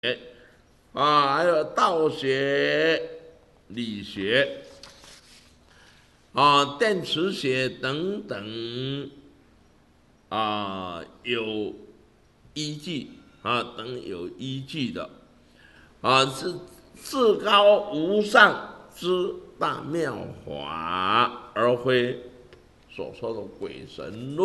还有道学、理学电磁学等等有依据等有依据的是至高无上之大妙法，而非所说的鬼神论。